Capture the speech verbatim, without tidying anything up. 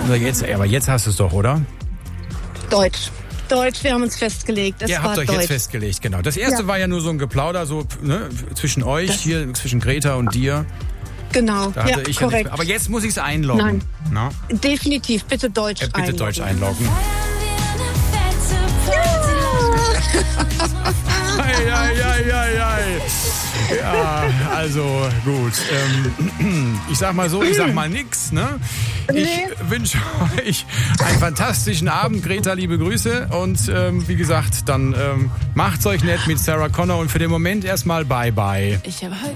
Also jetzt, aber jetzt hast du es doch, oder? Deutsch. Deutsch, wir haben uns festgelegt. Es Ihr habt war euch Deutsch. jetzt festgelegt, genau. Das erste Ja. war ja nur so ein Geplauder so, ne, zwischen euch, Das- hier zwischen Greta und dir. Genau, Da hatte ja, ich ja korrekt. nicht, aber jetzt muss ich es einloggen. Nein. Na? Definitiv, bitte Deutsch Ja, bitte einloggen. Deutsch einloggen. Ei, ei, ei, ei, ei. Ja, also gut. Ähm, ich sag mal so, ich sag mal nix. Ne? Ich Nee. wünsche euch einen fantastischen Abend. Greta, liebe Grüße. Und ähm, wie gesagt, dann ähm, macht's euch nett mit Sarah Connor. Und für den Moment erstmal bye bye. Ich habe heute